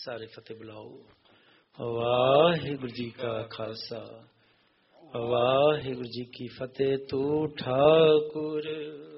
ਸਾਰੇ ਫਤਿਹ ਬੁਲਾਓ। ਵਾਹਿਗੁਰੂ ਜੀ ਕਾ ਖਾਲਸਾ, ਵਾਹਿਗੁਰੂ ਜੀ ਕੀ ਫਤਿਹ। ਤੂੰ ਠਾਕੁਰ